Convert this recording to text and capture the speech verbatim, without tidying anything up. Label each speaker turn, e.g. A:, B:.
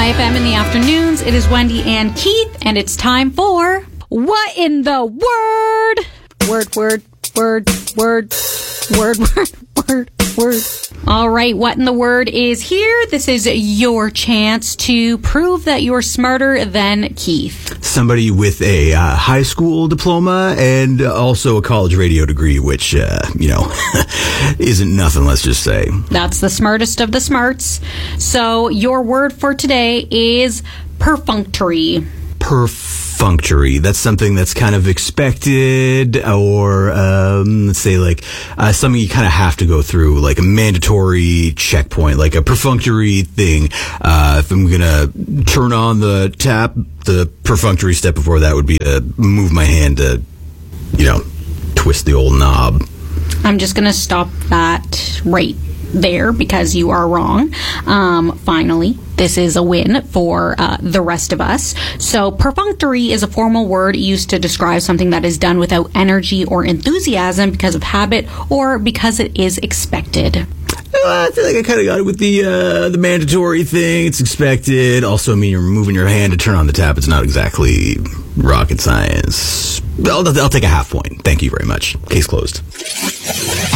A: Hi F M in the afternoons. It is Wendy and Keith, and it's time for What in the Word? Word, word, word, word, word, word, word, word. All right, What in the Word is here. This is your chance to prove that you're smarter than Keith.
B: Somebody with a uh, high school diploma and also a college radio degree, which, uh, you know, isn't nothing, let's just say.
A: That's the smartest of the smarts. So your word for today is perfunctory.
B: Perfunctory. That's something that's kind of expected, or um, let's say like uh, something you kind of have to go through, like a mandatory checkpoint, like a perfunctory thing. Uh, if I'm gonna turn on the tap, the perfunctory step before that would be to move my hand to, you know, twist the old knob.
A: I'm just gonna stop that right there because you are wrong. Um, finally, this is a win for uh, the rest of us. So perfunctory is a formal word used to describe something that is done without energy or enthusiasm because of habit or because it is expected.
B: I feel like I kind of got it with the uh, the mandatory thing. It's expected. Also, I mean, you're moving your hand to turn on the tap. It's not exactly rocket science. I'll, I'll take a half point. Thank you very much. Case closed.